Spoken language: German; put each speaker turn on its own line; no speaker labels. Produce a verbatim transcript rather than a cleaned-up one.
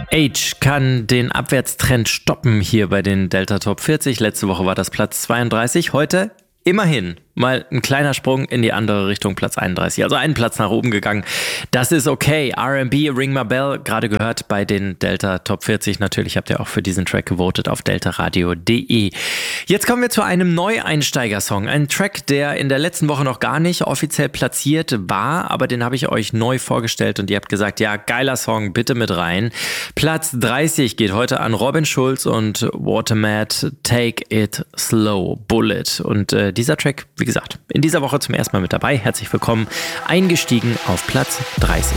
Age kann den Abwärtstrend stoppen hier bei den Delta Top vierzig. Letzte Woche war das Platz zweiunddreißig. Heute immerhin mal ein kleiner Sprung in die andere Richtung, Platz einunddreißig. Also einen Platz nach oben gegangen. Das ist okay. R and B, Ring My Bell, gerade gehört bei den Delta Top vierzig. Natürlich habt ihr auch für diesen Track gewotet auf deltaradio punkt de. Jetzt kommen wir zu einem Neueinsteiger-Song. Ein Track, der in der letzten Woche noch gar nicht offiziell platziert war, aber den habe ich euch neu vorgestellt und ihr habt gesagt, ja, geiler Song, bitte mit rein. Platz dreißig geht heute an Robin Schulz und Watermat, Take It Slow, Bullet. Und äh, dieser Track, wie gesagt, in dieser Woche zum ersten Mal mit dabei. Herzlich willkommen, eingestiegen auf Platz dreißig.